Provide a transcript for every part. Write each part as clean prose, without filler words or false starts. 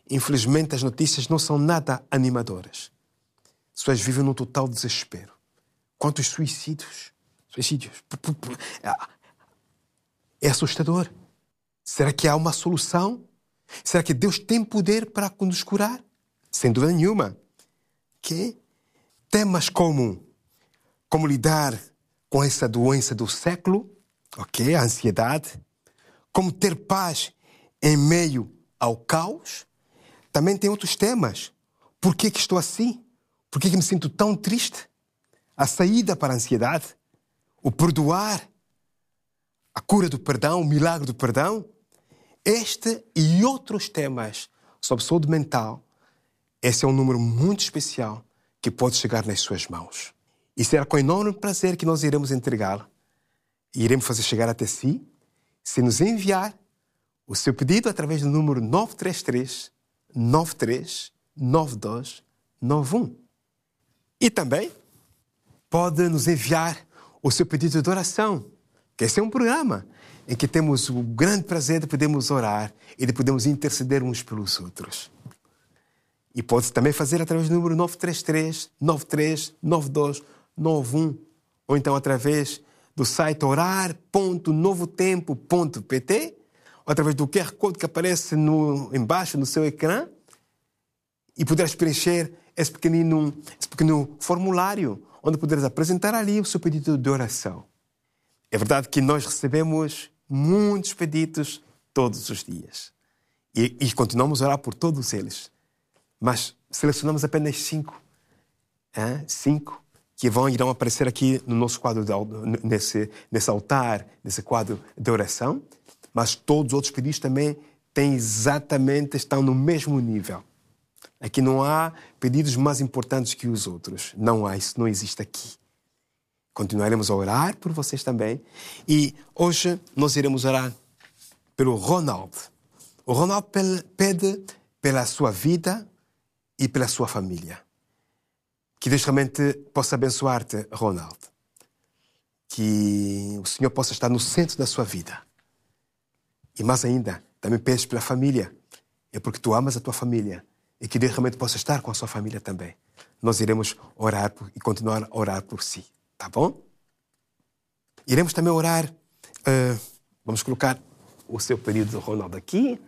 infelizmente, as notícias não são nada animadoras. As pessoas vivem num total desespero. Quantos suicídios? É assustador. Será que há uma solução? Será que Deus tem poder para nos curar? Sem dúvida nenhuma. Temas como lidar com essa doença do século, a ansiedade, como ter paz em meio ao caos. Também tem outros temas. Por que estou assim? Por que me sinto tão triste? A saída para a ansiedade, o perdoar, a cura do perdão, o milagre do perdão. Este e outros temas sobre saúde mental, esse é um número muito especial que pode chegar nas suas mãos. E será com enorme prazer que nós iremos entregá-la e iremos fazer chegar até si, se nos enviar o seu pedido através do número 933 93 92 91. E também pode nos enviar o seu pedido de oração, que esse é um programa em que temos o grande prazer de podermos orar e de podermos interceder uns pelos outros. E pode também fazer através do número 933 93 92 91 ou então através do site orar.novotempo.pt ou através do QR Code que aparece embaixo no seu ecrã e poderás preencher esse pequeno formulário onde poderás apresentar ali o seu pedido de oração. É verdade que nós recebemos muitos pedidos todos os dias e continuamos a orar por todos eles, mas selecionamos apenas 5 que irão aparecer aqui no nosso quadro, nesse altar, nesse quadro de oração, mas todos os outros pedidos também estão no mesmo nível. Aqui não há pedidos mais importantes que os outros. Não há, isso não existe aqui. Continuaremos a orar por vocês também. E hoje nós iremos orar pelo Ronald. O Ronald pede pela sua vida e pela sua família. Que Deus realmente possa abençoar-te, Ronald. Que o Senhor possa estar no centro da sua vida. E mais ainda, também pedes pela família. É porque tu amas a tua família. E que Deus realmente possa estar com a sua família também. Nós iremos orar e continuar a orar por si. Tá bom? Iremos também orar. Vamos colocar o seu pedido do Ronald aqui.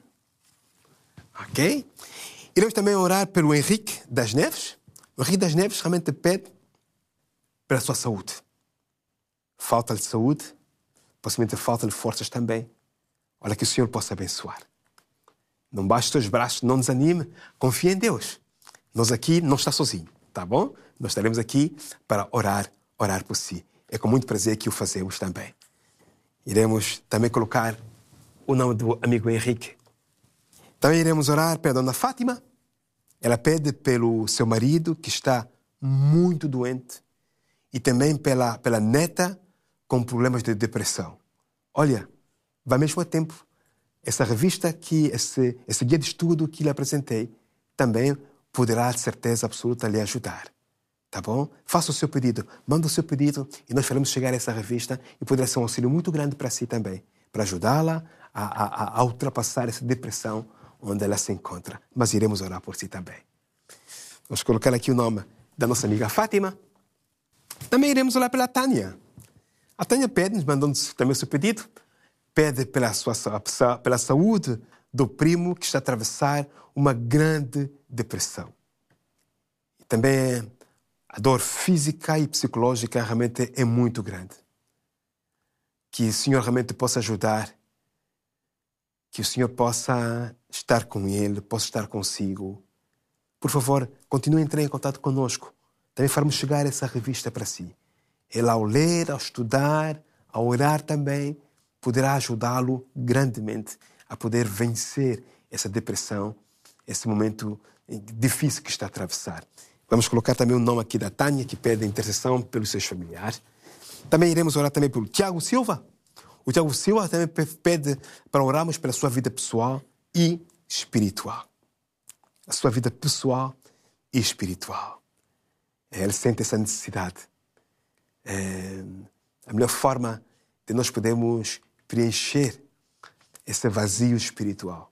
Ok? Iremos também orar pelo Henrique das Neves. O Henrique das Neves realmente pede pela sua saúde. Falta de saúde, possivelmente falta de forças também. Olha, que o Senhor possa abençoar. Não baixe os teus braços, não desanime, confie em Deus. Nós aqui não está sozinho, tá bom? Nós estaremos aqui para orar por si. É com muito prazer que o fazemos também. Iremos também colocar o nome do amigo Henrique. Também iremos orar pela dona Fátima. Ela pede pelo seu marido, que está muito doente, e também pela neta com problemas de depressão. Olha, vai mesmo a tempo. Essa revista, esse guia de estudo que lhe apresentei, também poderá, de certeza absoluta, lhe ajudar. Tá bom? Faça o seu pedido, manda o seu pedido e nós faremos chegar essa revista e poderá ser um auxílio muito grande para si também, para ajudá-la a ultrapassar essa depressão onde ela se encontra. Mas iremos orar por si também. Vamos colocar aqui o nome da nossa amiga Fátima. Também iremos orar pela Tânia. A Tânia pede, nos mandando também o seu pedido, pede pela saúde do primo que está a atravessar uma grande depressão. E também a dor física e psicológica realmente é muito grande. Que o Senhor realmente possa ajudar, que o Senhor possa estar com ele, possa estar consigo. Por favor, continue a entrar em contato conosco. Também faremos chegar essa revista para si. Ele, ao ler, ao estudar, ao orar também, poderá ajudá-lo grandemente a poder vencer essa depressão, esse momento difícil que está a atravessar. Vamos colocar também o nome aqui da Tânia, que pede intercessão pelos seus familiares. Também iremos orar também pelo Tiago Silva. O Tiago Silva também pede para orarmos pela sua vida pessoal e espiritual. A sua vida pessoal e espiritual. Ele sente essa necessidade. A melhor forma de nós podermos preencher esse vazio espiritual